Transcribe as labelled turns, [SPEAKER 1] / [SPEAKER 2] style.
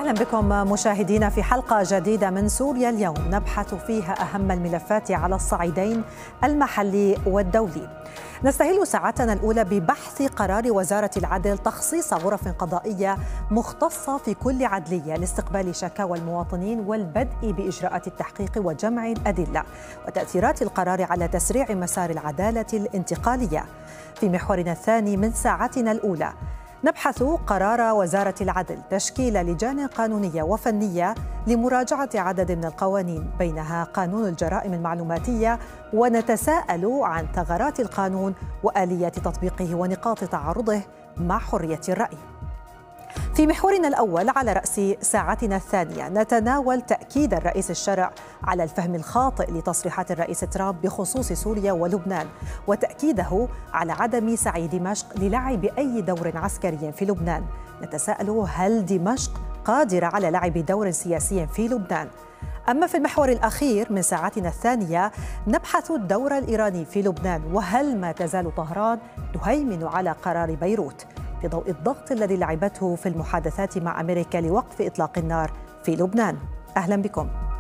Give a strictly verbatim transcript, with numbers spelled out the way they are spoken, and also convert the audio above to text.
[SPEAKER 1] أهلا بكم مشاهدينا في حلقة جديدة من سوريا اليوم نبحث فيها أهم الملفات على الصعيدين المحلي والدولي. نستهل ساعتنا الأولى ببحث قرار وزارة العدل تخصيص غرف قضائية مختصة في كل عدلية لاستقبال شكاوى المواطنين والبدء بإجراءات التحقيق وجمع الأدلة وتأثيرات القرار على تسريع مسار العدالة الانتقالية. في محورنا الثاني من ساعتنا الأولى نبحث قرار وزارة العدل تشكيل لجان قانونية وفنية لمراجعة عدد من القوانين بينها قانون الجرائم المعلوماتية، ونتساءل عن ثغرات القانون وآلية تطبيقه ونقاط تعارضه مع حرية الرأي. في محورنا الأول على رأس ساعتنا الثانية نتناول تأكيد الرئيس الشرع على الفهم الخاطئ لتصريحات الرئيس ترامب بخصوص سوريا ولبنان، وتأكيده على عدم سعي دمشق للعب أي دور عسكري في لبنان. نتساءل هل دمشق قادرة على لعب دور سياسي في لبنان؟ أما في المحور الأخير من ساعتنا الثانية نبحث الدور الإيراني في لبنان، وهل ما تزال طهران تهيمن على قرار بيروت في ضوء الضغط الذي لعبته في المحادثات مع أمريكا لوقف إطلاق النار في لبنان. أهلا بكم.